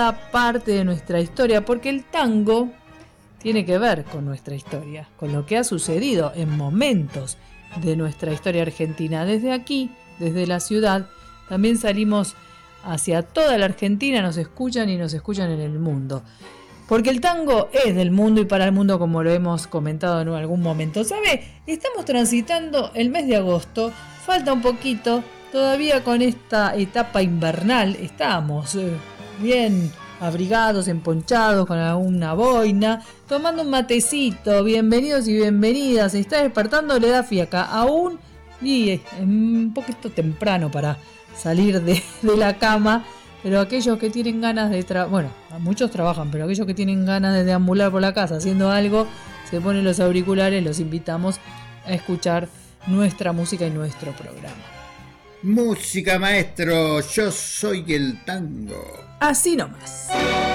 forma parte de nuestra historia, porque el tango tiene que ver con nuestra historia, con lo que ha sucedido en momentos de nuestra historia argentina. Desde aquí, desde la ciudad, también salimos hacia toda la Argentina, nos escuchan y nos escuchan en el mundo. Porque el tango es del mundo y para el mundo, como lo hemos comentado en algún momento. ¿Sabe? Estamos transitando el mes de agosto, falta un poquito, todavía con esta etapa invernal, estamos bien abrigados, emponchados, con alguna boina, tomando un matecito. Bienvenidos y bienvenidas. Se está despertando, le da fiaca aún y es un poquito temprano para salir de la cama, pero aquellos que tienen ganas de bueno, muchos trabajan, pero aquellos que tienen ganas de deambular por la casa haciendo algo, se ponen los auriculares. Los invitamos a escuchar nuestra música y nuestro programa. Música, maestro, yo soy el tango. Así nomás.